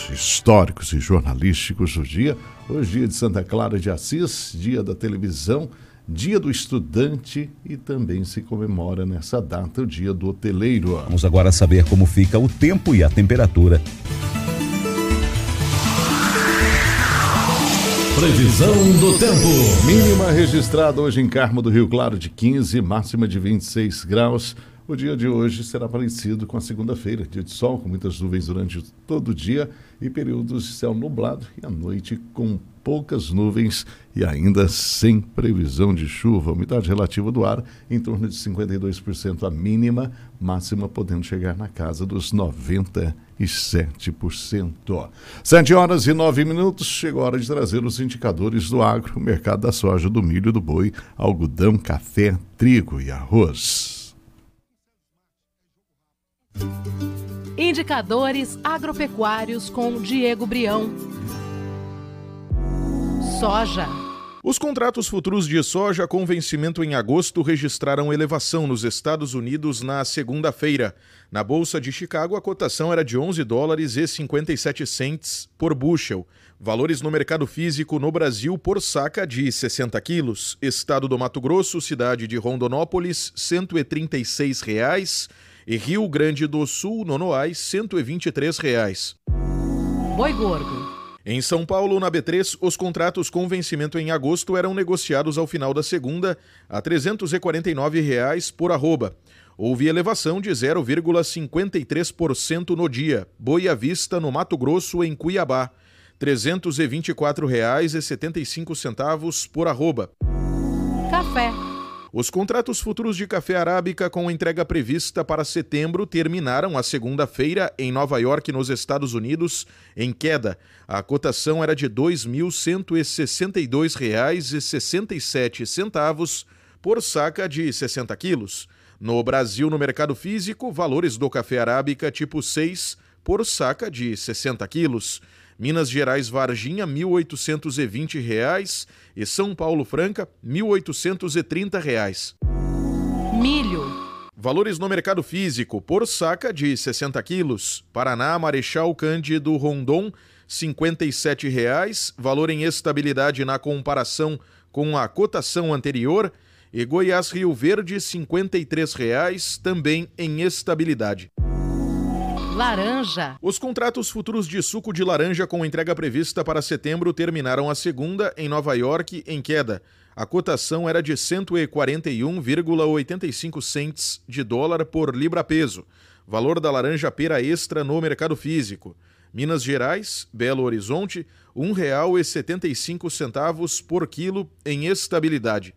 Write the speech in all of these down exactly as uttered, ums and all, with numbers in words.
históricos e jornalísticos do dia. Hoje, dia de Santa Clara de Assis, dia da televisão, dia do estudante e também se comemora nessa data o dia do hoteleiro. Vamos agora saber como fica o tempo e a temperatura. Previsão do tempo. Mínima registrada hoje em Carmo do Rio Claro de quinze, máxima de vinte e seis graus. O dia de hoje será parecido com a segunda-feira, dia de sol, com muitas nuvens durante todo o dia e períodos de céu nublado e à noite com poucas nuvens e ainda sem previsão de chuva. A umidade relativa do ar em torno de cinquenta e dois por cento a mínima, máxima podendo chegar na casa dos noventa e sete por cento. Sete horas e nove minutos, chegou a hora de trazer os indicadores do agro, o mercado da soja, do milho, do boi, algodão, café, trigo e arroz. Indicadores agropecuários com Diego Brião. Soja. Os contratos futuros de soja com vencimento em agosto registraram elevação nos Estados Unidos na segunda-feira. Na Bolsa de Chicago, a cotação era de onze dólares e cinquenta e sete centes por bushel. Valores no mercado físico no Brasil por saca de sessenta quilos. Estado do Mato Grosso, cidade de Rondonópolis, cento e trinta e seis reais. E Rio Grande do Sul, Nonoais, cento e vinte e três reais. Boi gordo. Em São Paulo, na B três, os contratos com vencimento em agosto eram negociados ao final da segunda a trezentos e quarenta e nove reais por arroba. Houve elevação de zero vírgula cinquenta e três por cento no dia. Boi à vista no Mato Grosso, em Cuiabá, trezentos e vinte e quatro reais e setenta e cinco centavos por arroba. Café. Os contratos futuros de café arábica com entrega prevista para setembro terminaram a segunda-feira em Nova York, nos Estados Unidos, em queda. A cotação era de dois mil cento e sessenta e dois reais e sessenta e sete centavos por saca de sessenta quilos. No Brasil, no mercado físico, valores do café arábica tipo seis por saca de sessenta quilos. Minas Gerais Varginha, mil oitocentos e vinte reais e São Paulo Franca, mil oitocentos e trinta reais. Milho. Valores no mercado físico por saca de sessenta quilos. Paraná, Marechal Cândido Rondon, cinquenta e sete reais, valor em estabilidade na comparação com a cotação anterior. E Goiás Rio Verde, cinquenta e três reais, também em estabilidade. Laranja. Os contratos futuros de suco de laranja com entrega prevista para setembro terminaram a segunda em Nova York em queda. A cotação era de cento e quarenta e um vírgula oitenta e cinco centes de dólar por libra-peso. Valor da laranja pera extra no mercado físico. Minas Gerais, Belo Horizonte, um real e setenta e cinco centavos por quilo em estabilidade.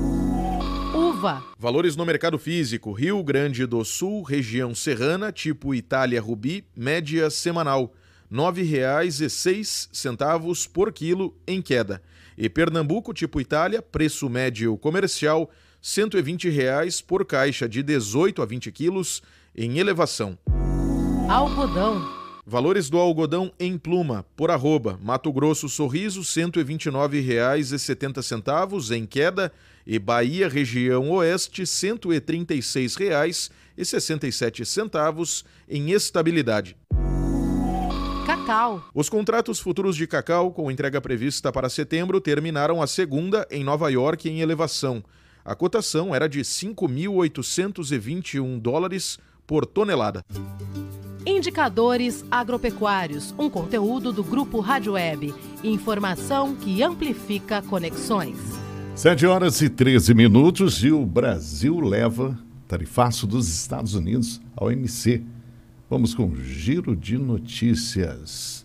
Uva. Valores no mercado físico: Rio Grande do Sul, região serrana, tipo Itália Rubi, média semanal, nove reais e seis centavos por quilo em queda. E Pernambuco, tipo Itália, preço médio comercial, cento e vinte reais por caixa de dezoito a vinte quilos em elevação. Algodão. Valores do algodão em pluma, por arroba, Mato Grosso Sorriso, cento e vinte e nove reais e setenta centavos em queda, e Bahia Região Oeste, cento e trinta e seis reais e sessenta e sete centavos em estabilidade. Cacau. Os contratos futuros de cacau com entrega prevista para setembro terminaram a segunda em Nova York em elevação. A cotação era de cinco mil oitocentos e vinte e um dólares por tonelada. Indicadores agropecuários, um conteúdo do Grupo Rádio Web. Informação que amplifica conexões. Sete horas e treze minutos e o Brasil leva tarifaço dos Estados Unidos ao M C. Vamos com o giro de notícias.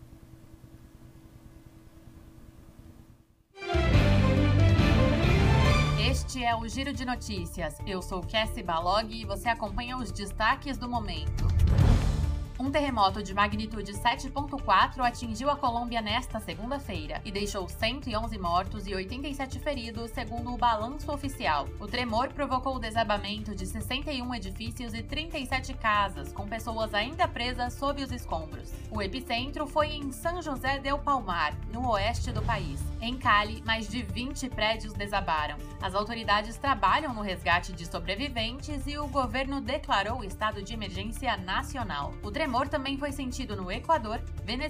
Este é o Giro de Notícias. Eu sou Cassie Balog e você acompanha os destaques do momento. Um terremoto de magnitude sete ponto quatro atingiu a Colômbia nesta segunda-feira e deixou cento e onze mortos e oitenta e sete feridos, segundo o balanço oficial. O tremor provocou o desabamento de sessenta e um edifícios e trinta e sete casas, com pessoas ainda presas sob os escombros. O epicentro foi em São José del Palmar, no oeste do país. Em Cali, mais de vinte prédios desabaram. As autoridades trabalham no resgate de sobreviventes e o governo declarou estado de emergência nacional. O tremor também foi sentido no Equador, Venezuela